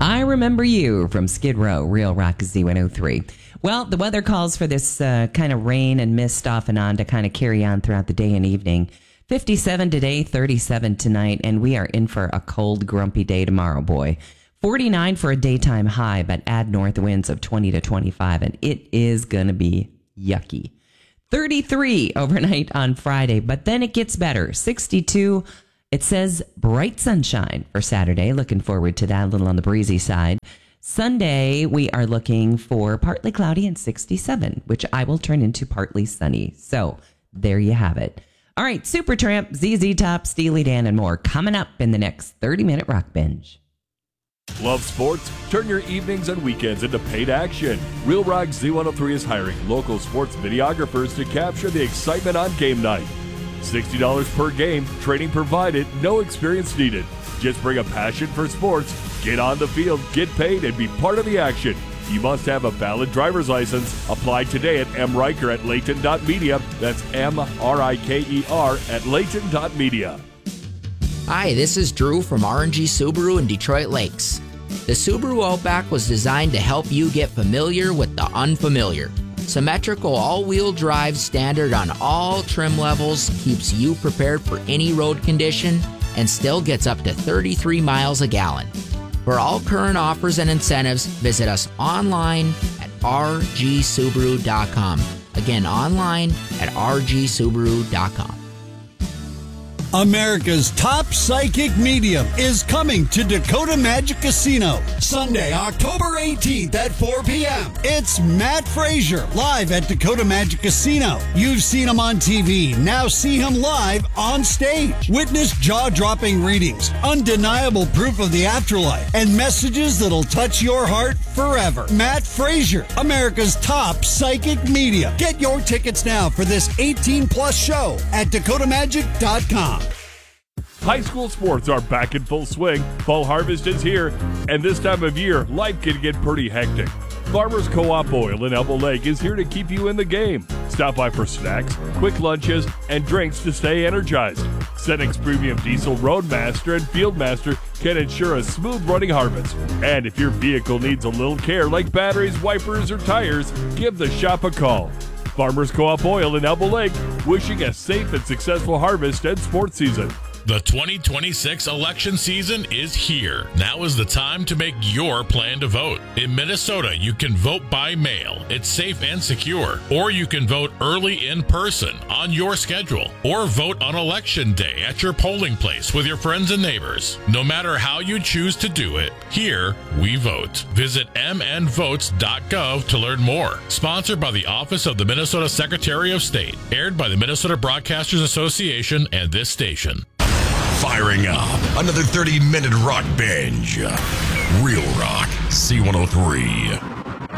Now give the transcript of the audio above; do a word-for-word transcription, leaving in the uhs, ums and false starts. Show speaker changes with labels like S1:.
S1: I Remember You from Skid Row, Real Rock Z one oh three. Well, the weather calls for this uh, kind of rain and mist off and on to kind of carry on throughout the day and evening. fifty-seven today, thirty-seven tonight, and we are in for a cold, grumpy day tomorrow, boy. forty-nine for a daytime high, but add north winds of twenty to twenty-five, and it is going to be yucky. thirty-three overnight on Friday, but then it gets better. sixty-two. It says bright sunshine for Saturday. Looking forward to that, a little on the breezy side. Sunday, we are looking for partly cloudy and sixty-seven, which I will turn into partly sunny. So there you have it. All right, Supertramp, Z Z Top, Steely Dan, and more coming up in the next thirty-minute rock binge.
S2: Love sports? Turn your evenings and weekends into paid action. Real Rock Z one oh three is hiring local sports videographers to capture the excitement on game night. sixty dollars per game, training provided, no experience needed. Just bring a passion for sports, get on the field, get paid, and be part of the action. You must have a valid driver's license. Apply today at M. Riker at Layton dot media. That's M R I K E R at Layton dot media.
S3: Hi, this is Drew from R and G Subaru in Detroit Lakes. The Subaru Outback was designed to help you get familiar with the unfamiliar. Symmetrical all-wheel drive standard on all trim levels keeps you prepared for any road condition and still gets up to thirty-three miles a gallon. For all current offers and incentives, visit us online at r g subaru dot com. Again, online at r g subaru dot com.
S4: America's top psychic medium is coming to Dakota Magic Casino Sunday, October eighteenth at four p.m. It's Matt Frazier live at Dakota Magic Casino. You've seen him on T V. Now see him live on stage. Witness jaw-dropping readings, undeniable proof of the afterlife, and messages that'll touch your heart forever. Matt Frazier, America's top psychic medium. Get your tickets now for this eighteen plus show at dakota magic dot com.
S2: High school sports are back in full swing. Fall harvest is here, and this time of year, life can get pretty hectic. Farmers Co-op Oil in Elbow Lake is here to keep you in the game. Stop by for snacks, quick lunches, and drinks to stay energized. Senex Premium Diesel Roadmaster and Fieldmaster can ensure a smooth running harvest. And if your vehicle needs a little care like batteries, wipers, or tires, give the shop a call. Farmers Co-op Oil in Elbow Lake, wishing a safe and successful harvest and sports season.
S5: The twenty twenty-six election season is here. Now is the time to make your plan to vote. In Minnesota, you can vote by mail. It's safe and secure. Or you can vote early in person on your schedule. Or vote on election day at your polling place with your friends and neighbors. No matter how you choose to do it, here we vote. Visit m n votes dot gov to learn more. Sponsored by the Office of the Minnesota Secretary of State. Aired by the Minnesota Broadcasters Association and this station.
S6: Firing up another thirty minute rock binge. Real Rock Z one oh three.